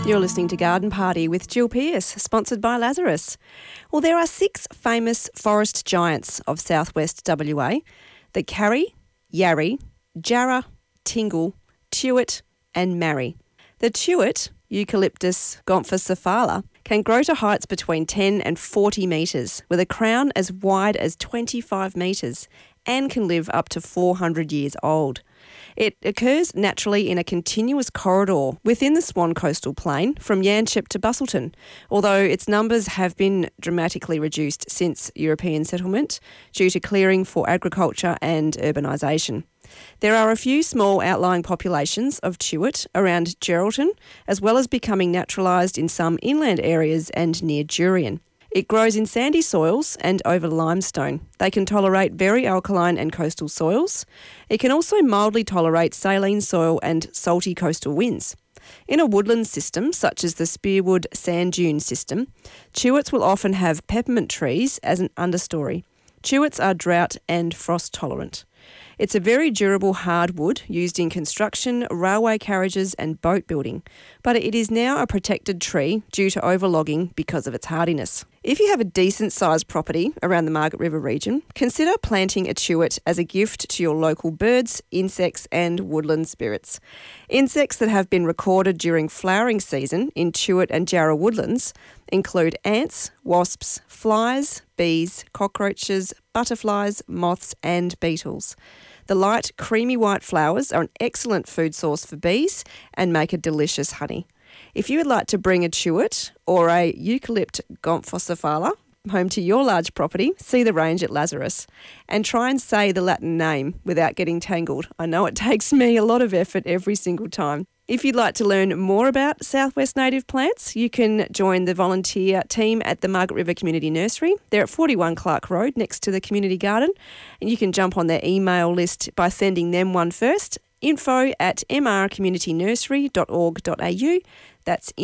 You're listening to Garden Party with Jill Pearce, sponsored by Lazarus. Well, there are 6 famous forest giants of southwest WA: the Karri, Yarri, Jarrah, Tingle, Tuart and Marri. The Tuart, Eucalyptus gomphocephala, can grow to heights between 10 and 40 metres, with a crown as wide as 25 metres, and can live up to 400 years old. It occurs naturally in a continuous corridor within the Swan Coastal Plain from Yanchep to Busselton, although its numbers have been dramatically reduced since European settlement due to clearing for agriculture and urbanisation. There are a few small outlying populations of Tuart around Geraldton, as well as becoming naturalised in some inland areas and near Jurien. It grows in sandy soils and over limestone. They can tolerate very alkaline and coastal soils. It can also mildly tolerate saline soil and salty coastal winds. In a woodland system, such as the Spearwood sand dune system, Tuarts will often have peppermint trees as an understory. Tuarts are drought and frost tolerant. It's a very durable hardwood used in construction, railway carriages and boat building, but it is now a protected tree due to overlogging because of its hardiness. If you have a decent-sized property around the Margaret River region, consider planting a tuart as a gift to your local birds, insects and woodland spirits. Insects that have been recorded during flowering season in Tuart and Jarrah woodlands include ants, wasps, flies, bees, cockroaches, butterflies, moths and beetles. The light, creamy white flowers are an excellent food source for bees and make a delicious honey. If you would like to bring a tuart or a Eucalypt gomphocephala home to your large property, see the range at Lazarus and try and say the Latin name without getting tangled. I know it takes me a lot of effort every single time. If you'd like to learn more about Southwest native plants, you can join the volunteer team at the Margaret River Community Nursery. They're at 41 Clark Road next to the community garden, and you can jump on their email list by sending them one first, info@mrcommunitynursery.org.au. That's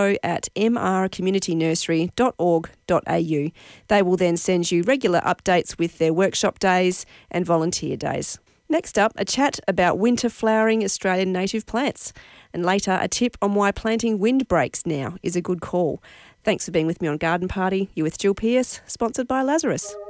info@mrcommunitynursery.org.au. They will then send you regular updates with their workshop days and volunteer days. Next up, a chat about winter flowering Australian native plants. And later, a tip on why planting windbreaks now is a good call. Thanks for being with me on Garden Party. You're with Jill Pearce, sponsored by Lazarus.